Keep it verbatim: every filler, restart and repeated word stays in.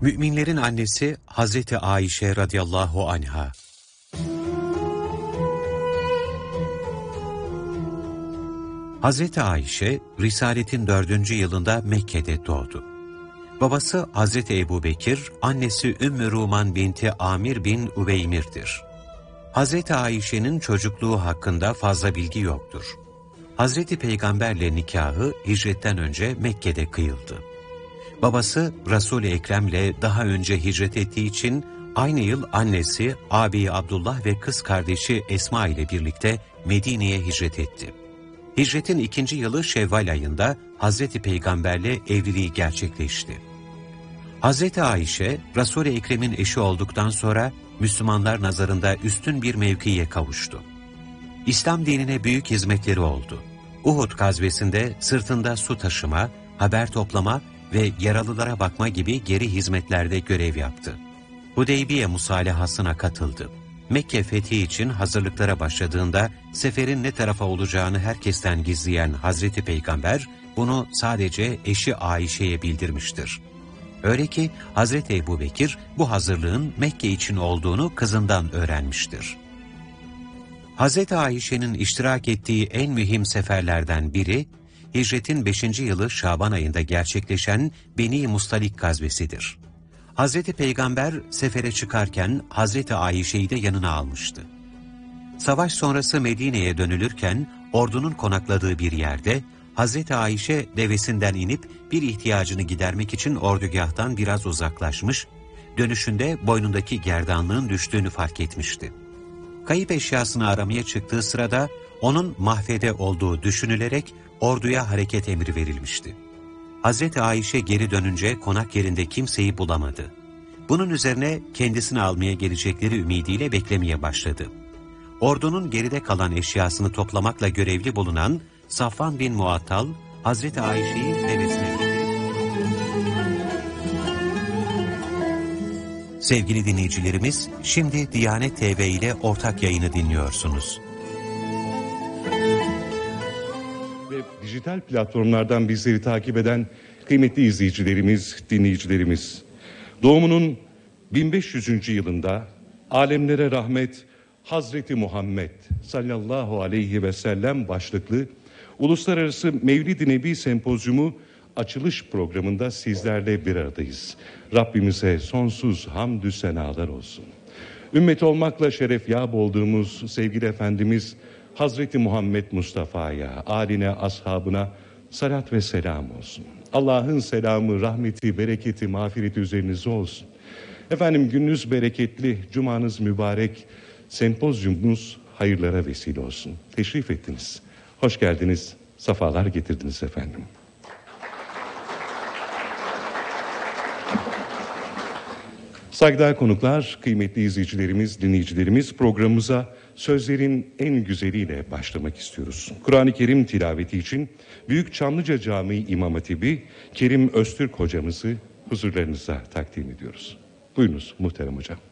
Müminlerin annesi Hazreti Ayşe radıyallahu anha. Hazreti Ayşe, Risaletin dördüncü yılında Mekke'de doğdu. Babası Hazreti Ebubekir, annesi Ümmü Ruman binti Amir bin Übeymir'dir. Hazreti Ayşe'nin çocukluğu hakkında fazla bilgi yoktur. Hazreti Peygamberle nikahı hicretten önce Mekke'de kıyıldı. Babası Resul-i Ekrem'le daha önce hicret ettiği için aynı yıl annesi, ağabeyi Abdullah ve kız kardeşi Esma ile birlikte Medine'ye hicret etti. Hicretin ikinci yılı Şevval ayında Hazreti Peygamberle evliliği gerçekleşti. Hazreti Ayşe, Resul-i Ekrem'in eşi olduktan sonra Müslümanlar nazarında üstün bir mevkiye kavuştu. İslam dinine büyük hizmetleri oldu. Uhud gazvesinde sırtında su taşıma, haber toplama ve yaralılara bakma gibi geri hizmetlerde görev yaptı. Hudeybiye musalahasına katıldı. Mekke fethi için hazırlıklara başladığında seferin ne tarafa olacağını herkesten gizleyen Hazreti Peygamber bunu sadece eşi Ayşe'ye bildirmiştir. Öyle ki Hazreti Ebubekir bu hazırlığın Mekke için olduğunu kızından öğrenmiştir. Hazreti Ayşe'nin iştirak ettiği en mühim seferlerden biri, Hicretin beşinci yılı Şaban ayında gerçekleşen Beni Mustalik gazvesidir. Hazreti Peygamber sefere çıkarken Hazreti Ayşe'yi de yanına almıştı. Savaş sonrası Medine'ye dönülürken ordunun konakladığı bir yerde Hazreti Ayşe devesinden inip bir ihtiyacını gidermek için ordugahtan biraz uzaklaşmış, dönüşünde boynundaki gerdanlığın düştüğünü fark etmişti. Kayıp eşyasını aramaya çıktığı sırada onun mahfede olduğu düşünülerek orduya hareket emri verilmişti. Hazreti Ayşe geri dönünce konak yerinde kimseyi bulamadı. Bunun üzerine kendisini almaya gelecekleri ümidiyle beklemeye başladı. Ordunun geride kalan eşyasını toplamakla görevli bulunan Safvan bin Muattal, Hazreti Ayşe'yi devesine Sevgili dinleyicilerimiz, şimdi Diyanet T V ile ortak yayını dinliyorsunuz. Ve dijital platformlardan bizleri takip eden kıymetli izleyicilerimiz, dinleyicilerimiz, doğumunun bin beş yüzüncü yılında alemlere rahmet Hazreti Muhammed sallallahu aleyhi ve sellem başlıklı Uluslararası Mevlid-i Nebi Sempozyumu açılış programında sizlerle bir aradayız. Rabbimize sonsuz hamdü senalar olsun. Ümmet olmakla şeref yap olduğumuz sevgili Efendimiz Hazreti Muhammed Mustafa'ya, âline, ashabına salat ve selam olsun. Allah'ın selamı, rahmeti, bereketi, mağfireti üzerinize olsun. Efendim gününüz bereketli, cumanız mübarek, sempozyumunuz hayırlara vesile olsun. Teşrif ettiniz. Hoş geldiniz, safalar getirdiniz efendim. Saygıdeğer konuklar, kıymetli izleyicilerimiz, dinleyicilerimiz, programımıza sözlerin en güzeliyle başlamak istiyoruz. Kur'an-ı Kerim tilaveti için Büyük Çamlıca Camii İmam Hatibi Kerim Öztürk hocamızı huzurlarınıza takdim ediyoruz. Buyurunuz muhterem hocam.